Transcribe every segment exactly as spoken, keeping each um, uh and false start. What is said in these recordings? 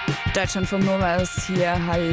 Deutschlandfunk Nova ist hier.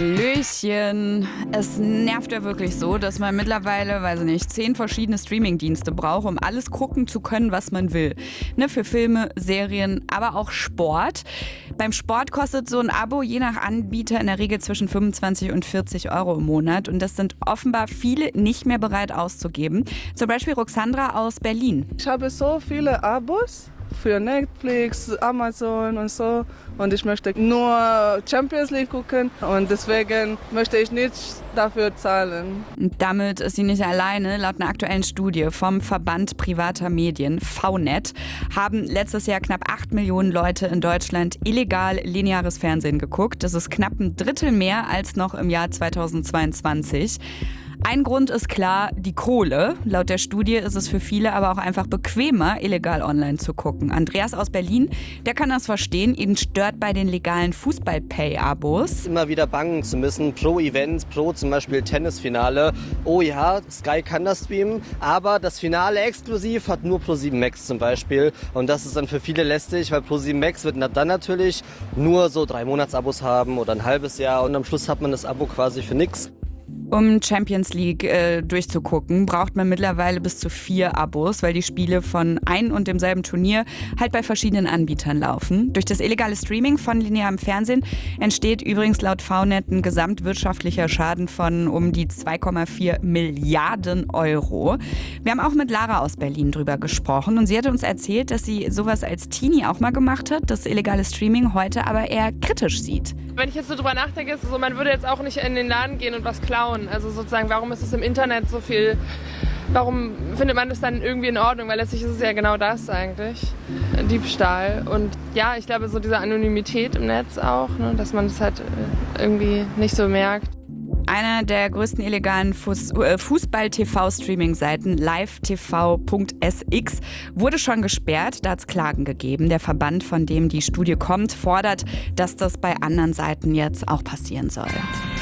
Hallöchen. Es nervt ja wirklich so, dass man mittlerweile, weiß ich nicht, zehn verschiedene Streamingdienste braucht, um alles gucken zu können, was man will. Ne, für Filme, Serien, aber auch Sport. Beim Sport kostet so ein Abo je nach Anbieter in der Regel zwischen fünfundzwanzig und vierzig Euro im Monat. Und das sind offenbar viele nicht mehr bereit auszugeben. Zum Beispiel Roxandra aus Berlin. Ich habe so viele Abos für Netflix, Amazon und so. Und ich möchte nur Champions League gucken und deswegen möchte ich nicht dafür zahlen. Und damit ist sie nicht alleine. Laut einer aktuellen Studie vom Verband privater Medien, V Net, haben letztes Jahr knapp acht Millionen Leute in Deutschland illegal lineares Fernsehen geguckt. Das ist knapp ein Drittel mehr als noch im Jahr zweitausendzweiundzwanzig. Ein Grund ist klar, die Kohle. Laut der Studie ist es für viele aber auch einfach bequemer, illegal online zu gucken. Andreas aus Berlin, der kann das verstehen. Ihn stört bei den legalen Fußball-Pay-Abos. Immer wieder bangen zu müssen, pro Event, pro zum Beispiel Tennisfinale. Oh ja, Sky kann das streamen, aber das Finale exklusiv hat nur ProSieben Max zum Beispiel. Und das ist dann für viele lästig, weil ProSieben Max wird dann natürlich nur so drei Monatsabos haben oder ein halbes Jahr. Und am Schluss hat man das Abo quasi für nichts. Um Champions League äh, durchzugucken, braucht man mittlerweile bis zu vier Abos, weil die Spiele von ein und demselben Turnier halt bei verschiedenen Anbietern laufen. Durch das illegale Streaming von linearem Fernsehen entsteht übrigens laut V Net ein gesamtwirtschaftlicher Schaden von um die zwei Komma vier Milliarden Euro. Wir haben auch mit Lara aus Berlin drüber gesprochen und sie hat uns erzählt, dass sie sowas als Teenie auch mal gemacht hat, das illegale Streaming heute aber eher kritisch sieht. Wenn ich jetzt so drüber nachdenke, ist es so, man würde jetzt auch nicht in den Laden gehen und was klauen. Also sozusagen, warum ist es im Internet so viel, warum findet man das dann irgendwie in Ordnung? Weil letztlich ist es ja genau das eigentlich, Diebstahl. Und ja, ich glaube so diese Anonymität im Netz auch, ne, dass man das halt irgendwie nicht so merkt. Einer der größten illegalen Fußball-T V-Streaming-Seiten, live T V Punkt S X, wurde schon gesperrt. Da hat es Klagen gegeben. Der Verband, von dem die Studie kommt, fordert, dass das bei anderen Seiten jetzt auch passieren soll.